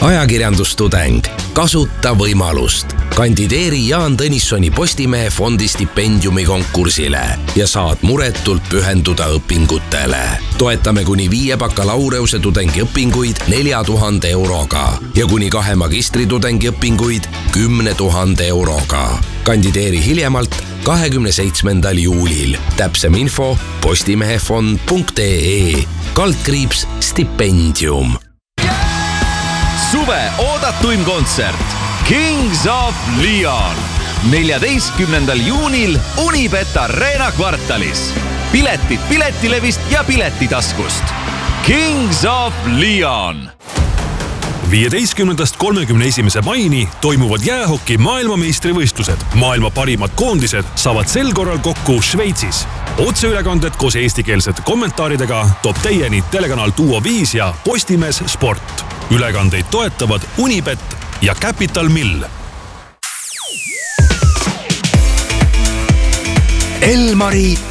ajakirjandustudeng, kasuta võimalust. Kandideeri Jaan Tõnissoni Postimehe fondi stipendiumi konkursile ja saad muretult pühenduda õpingutele. Toetame kuni 5 bakalaureuse tudengiõpinguid 4000 euroga ja kuni 2 magistritudengi õpinguid 10 000 euroga. Kandideeri hiljemalt 27. juulil. Täpsem info postimehefond.ee/stipendium. Suve oodatuim kontsert Kings of Leon 14. juunil Unibet Arena kvartalis. Piletid Piletilevist ja Piletitaskust. Kings of Leon. 15.–31. maini toimuvad jäähoki maailmameistrivõistlused. Maailma parimad koondised saavad sel korral kokku Šveitsis. Otseülekanded koos eestikeelsete kommentaaridega toob teieni telekanal Duo 5 ja Postimees Sport. Ülekandeid toetavad Unibet ja Capital Mill. Elmari